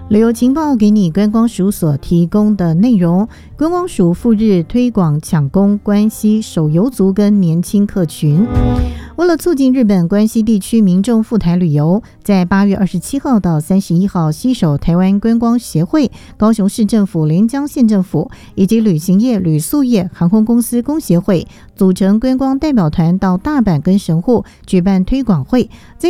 旅游情报给你观光署所提供的内容。观光署赴日推广抢攻关西手游族跟年轻客群。为了促进日本关西地区民众赴台旅游，在8月27号到31号携手台湾观光协会、高雄市政府、连江县政府以及旅行业、旅宿业、航空公司工协会组成观光代表团到大阪跟神户举办推广会。